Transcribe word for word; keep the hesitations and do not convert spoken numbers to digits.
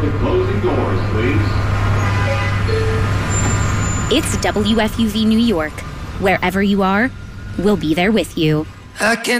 the closing doors, please. It's W F U V New York. Wherever you are, we'll be there with you. I can